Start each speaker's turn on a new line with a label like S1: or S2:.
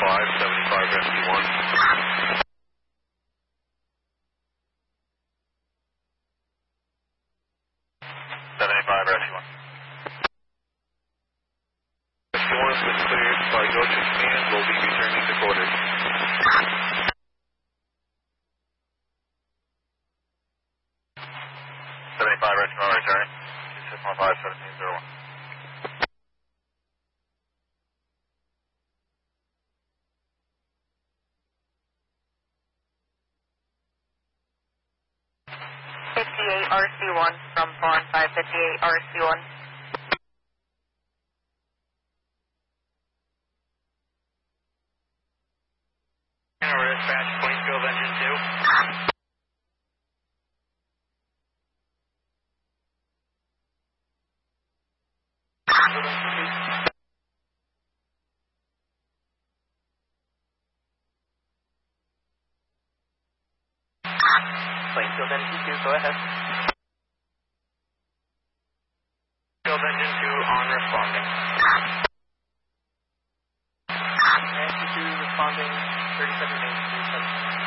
S1: 75 Rescue 1. 75 Rescue 1. Rescue 1 has been cleared by Deutsche Command. Will be returning to quarters. 75 Rescue 1 returning. 2615 1701.
S2: RC1 from Pond 558 RC1.
S1: Dispatch, please go of engine 2.
S3: Plainfield Engine 2, go ahead.
S1: Field engine 2 on responding.
S3: Engine 2 responding, 37 Main Street.